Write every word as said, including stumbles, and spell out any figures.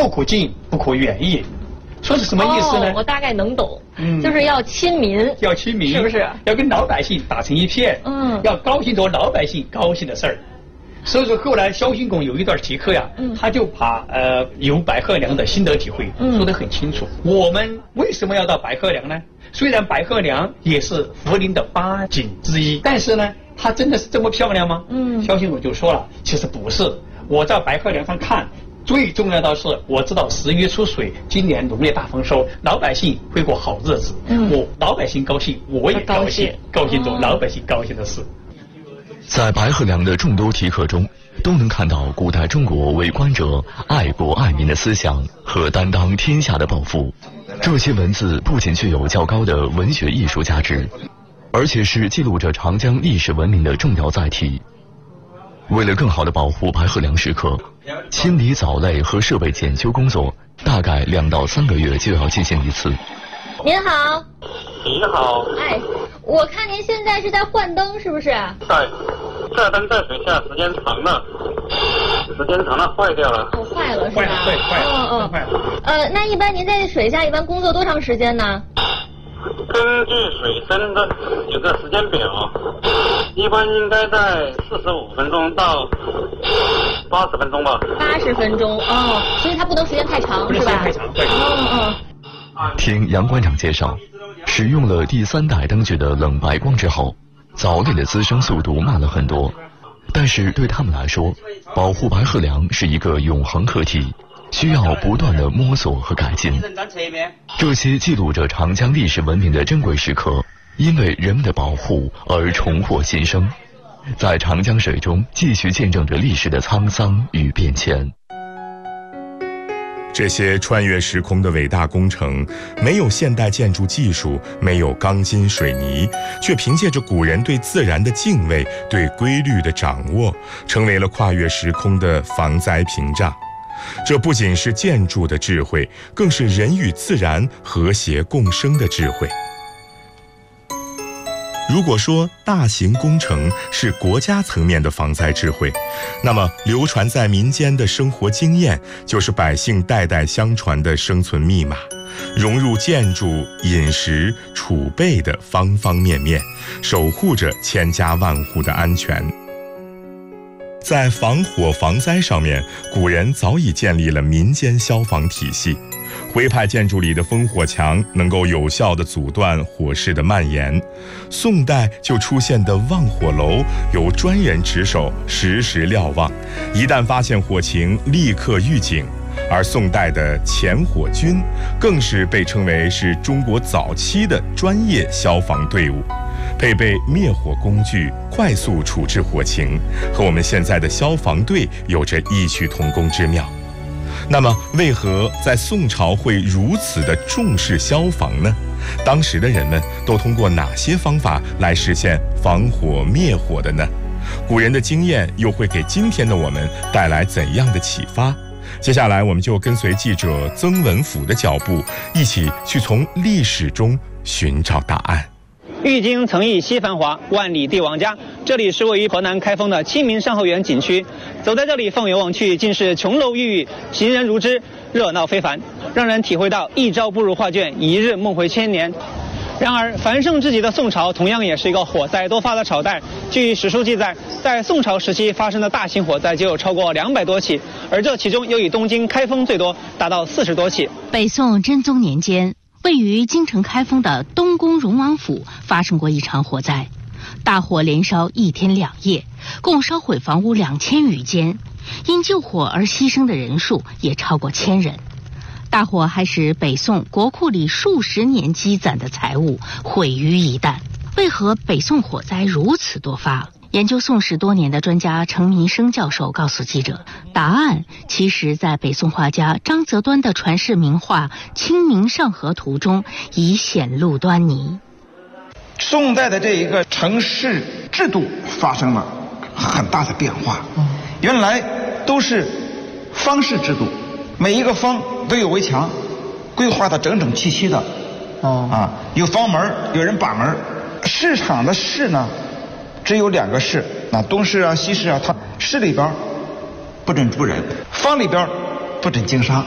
可近，不可远矣。说是什么意思呢？ 哦、我大概能懂， 嗯， 就是要亲民， 要亲民， 是不是？ 要跟老百姓打成一片， 嗯， 要高兴做老百姓高兴的事儿。所以说后来萧兴公有一段题课呀，嗯，他就把呃有白鹤梁的心得体会说得很清楚。嗯、我们为什么要到白鹤梁呢？虽然白鹤梁也是涪陵的八景之一，但是呢，它真的是这么漂亮吗？嗯，萧兴公就说了，其实不是。我在白鹤梁上看，最重要的是我知道十月出水，今年农业大丰收，老百姓会过好日子。嗯，我老百姓高兴，我也高兴，高兴做老百姓高兴的事。 在白鹤梁的众多题刻中，都能看到古代中国为官者爱国爱民的思想和担当天下的抱负。这些文字不仅具有较高的文学艺术价值，而且是记录着长江历史文明的重要载体。为了更好地保护白鹤梁石刻，清理藻类和设备检修工作大概两到三个月就要进行一次。 您好。 你好。 哎，我看您现在是在换灯，是不是？ 对，这灯在水下时间长了，时间长了坏掉了。 哦，坏了是吧？ 坏了，坏了， 嗯嗯。 坏了。 呃，那一般您在水下一般工作多长时间呢？ 根据水深的有个时间表，一般应该在四十五分钟到八十分钟吧。 八十分钟哦，所以它不能时间太长，是吧？ 不能时间太长，对。 嗯嗯。 听杨馆长介绍，使用了第三代灯具的冷白光之后，藻类的滋生速度慢了很多。但是对他们来说，保护白鹤梁是一个永恒课题，需要不断的摸索和改进。这些记录着长江历史文明的珍贵时刻，因为人们的保护而重获新生，在长江水中继续见证着历史的沧桑与变迁。 这些穿越时空的伟大工程，没有现代建筑技术，没有钢筋水泥，却凭借着古人对自然的敬畏、对规律的掌握，成为了跨越时空的防灾屏障。这不仅是建筑的智慧，更是人与自然和谐共生的智慧。如果说大型工程是国家层面的防灾智慧，那么流传在民间的生活经验就是百姓代代相传的生存密码，融入建筑、饮食、储备的方方面面，守护着千家万户的安全。在防火防灾上面，古人早已建立了民间消防体系。徽派建筑里的烽火墙能够有效地阻断火势的蔓延，宋代就出现的望火楼由专人值守，实时瞭望，一旦发现火情立刻预警。而宋代的前火军更是被称为是中国早期的专业消防队伍，配备灭火工具，快速处置火情，和我们现在的消防队有着异曲同工之妙。那么为何在宋朝会如此的重视消防呢？当时的人们都通过哪些方法来实现防火灭火的呢？古人的经验又会给今天的我们带来怎样的启发？接下来我们就跟随记者曾文甫的脚步，一起去从历史中寻找答案。 郁金曾忆昔繁华，万里帝王家。这里是位于河南开封的清明上河园景区。走在这里，放眼望去，尽是琼楼玉宇，行人如织，热闹非凡，让人体会到一朝不如画卷，一日梦回千年。然而，繁盛至极的宋朝同样也是一个火灾多发的朝代。据史书记载，在宋朝时期发生的大型火灾就有超过两百多起，而这其中又以东京开封最多，达到四十多起。 北宋真宗年间，位于京城开封的东宫荣王府发生过一场火灾，大火连烧一天两夜，共烧毁房屋两千余间，因救火而牺牲的人数也超过千人。大火还使北宋国库里数十年积攒的财物毁于一旦。为何北宋火灾如此多发？研究宋史多年的专家程民生教授告诉记者，答案其实在北宋画家张择端的传世名画《清明上河图》中已显露端倪。 宋代的这一个城市制度发生了很大的变化，原来都是方式制度，每一个方都有围墙，规划的整整齐齐的，啊，有房门，有人把门。市场的市呢，只有两个市，那东市啊、西市啊，它市里边不准住人，坊里边不准经商。